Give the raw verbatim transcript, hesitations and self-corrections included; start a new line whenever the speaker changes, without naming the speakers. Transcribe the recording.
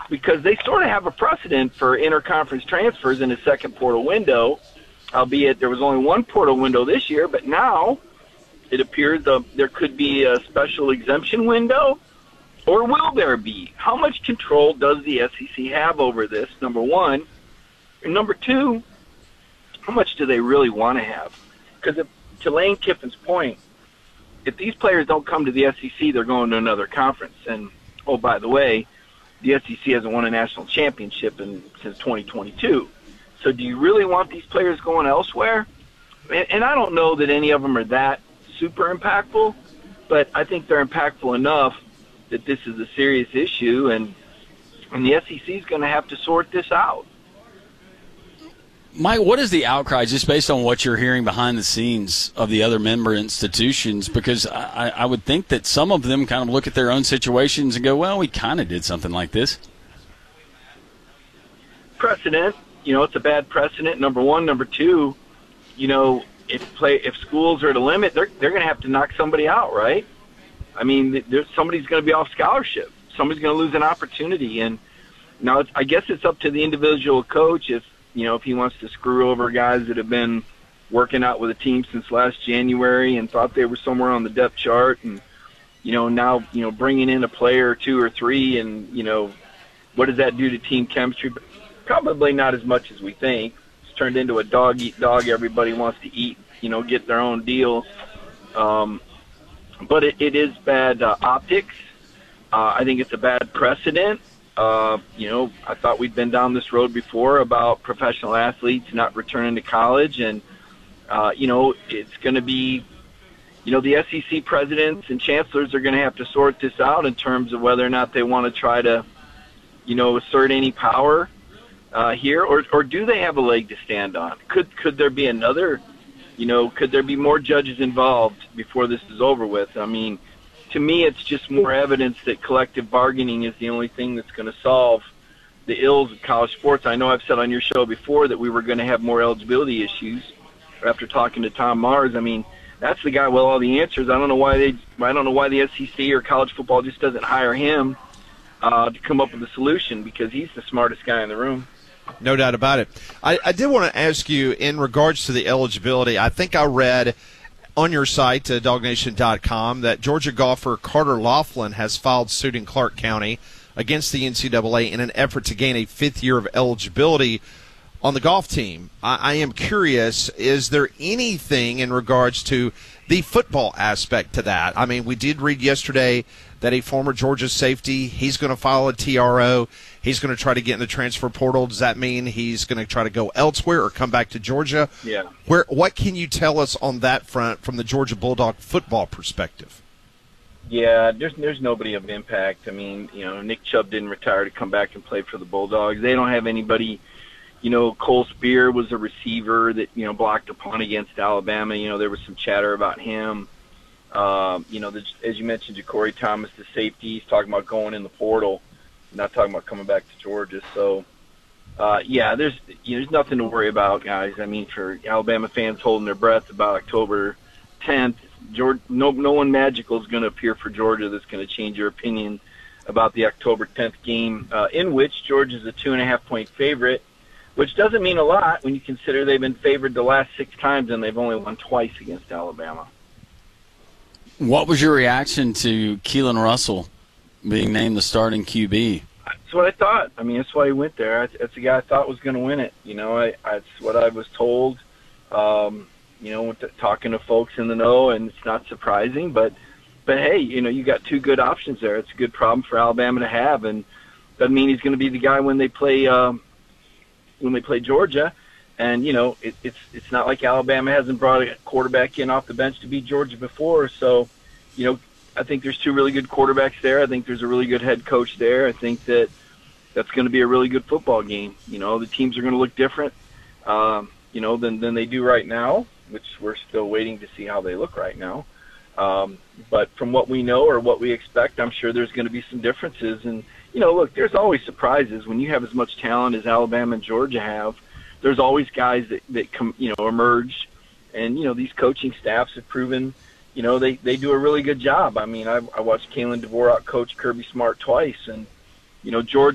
because they sort of have a precedent for interconference transfers in the second portal window, albeit there was only one portal window this year, but now it appears the, there could be a special exemption window, or will there be? How much control does the S E C have over this, number one? And number two, how much do they really want to have? Because to Lane Kiffin's point, if these players don't come to the S E C, they're going to another conference. And, oh, by the way, the S E C hasn't won a national championship in, since twenty twenty-two. So do you really want these players going elsewhere? And, and I don't know that any of them are that super impactful, but I think they're impactful enough that this is a serious issue, and, and the S E C is going to have to sort this out.
Mike, what is the outcry, just based on what you're hearing behind the scenes of the other member institutions? Because I, I would think that some of them kind of look at their own situations and go, well, we kind of did something like this.
Precedent. You know, it's a bad precedent, number one. Number two, you know, if play if schools are at a limit, they're, they're going to have to knock somebody out, right? I mean, there's, somebody's going to be off scholarship. Somebody's going to lose an opportunity. And now it's, I guess it's up to the individual coach if, you know, if he wants to screw over guys that have been working out with a team since last January and thought they were somewhere on the depth chart, and, you know, now, you know, bringing in a player or two or three, and, you know, what does that do to team chemistry? Probably not as much as we think. It's turned into a dog-eat-dog. Everybody wants to eat, you know, get their own deal. Um, but it, it is bad uh, optics. Uh, I think it's a bad precedent. Uh, you know, I thought we'd been down this road before about professional athletes not returning to college. And, uh, you know, it's going to be, you know, the S E C presidents and chancellors are going to have to sort this out in terms of whether or not they want to try to, you know, assert any power uh, here, or, or do they have a leg to stand on? Could, could there be another, you know, could there be more judges involved before this is over with? I mean, to me, it's just more evidence that collective bargaining is the only thing that's going to solve the ills of college sports. I know I've said on your show before that we were going to have more eligibility issues after talking to Tom Mars. I mean, that's the guy with all the answers. I don't know why they, I don't know why the S E C or college football just doesn't hire him uh, to come up with a solution, because he's the smartest guy in the room.
No doubt about it. I, I did want to ask you in regards to the eligibility. I think I read on your site, uh, dog nation dot com, that Georgia golfer Carter Laughlin has filed suit in Clark County against the N C double A in an effort to gain a fifth year of eligibility on the golf team. I, I am curious, is there anything in regards to the football aspect to that? I mean, we did read yesterday that a former Georgia safety, he's going to file a T R O. He's going to try to get in the transfer portal. Does that mean he's going to try to go elsewhere or come back to Georgia?
Yeah.
Where? What can you tell us on that front from the Georgia Bulldog football perspective?
Yeah, there's there's nobody of impact. I mean, you know, Nick Chubb didn't retire to come back and play for the Bulldogs. They don't have anybody. You know, Cole Spear was a receiver that, you know, blocked a punt against Alabama. You know, there was some chatter about him. Um, you know, the, as you mentioned, Ja'Cory Thomas, the safety, he's talking about going in the portal, not talking about coming back to Georgia. So, uh, yeah, there's you know, there's nothing to worry about, guys. I mean, for Alabama fans holding their breath about October tenth, Georgia, no, no one magical is going to appear for Georgia that's going to change your opinion about the October tenth game, uh, in which Georgia's a two and a half point favorite, which doesn't mean a lot when you consider they've been favored the last six times and they've only won twice against Alabama.
What was your reaction to Keelan Russell being named the starting Q B?
That's what I thought. I mean, that's why he went there. That's the guy I thought was going to win it. You know, I, that's what I was told. Um, you know, with the, talking to folks in the know, and it's not surprising. But, but hey, you know, you got two good options there. It's a good problem for Alabama to have, and doesn't mean he's going to be the guy when they play um, when they play Georgia. And, you know, it, it's it's not like Alabama hasn't brought a quarterback in off the bench to beat Georgia before. So, you know, I think there's two really good quarterbacks there. I think there's a really good head coach there. I think that that's going to be a really good football game. You know, the teams are going to look different, um, you know, than, than they do right now, which we're still waiting to see how they look right now. Um, but from what we know or what we expect, I'm sure there's going to be some differences. And, you know, look, there's always surprises. When you have as much talent as Alabama and Georgia have, there's always guys that, that come, you know, emerge. And, you know, these coaching staffs have proven, you know, they, they do a really good job. I mean, I, I watched Kalen Dvorak coach Kirby Smart twice, and, you know, Georgia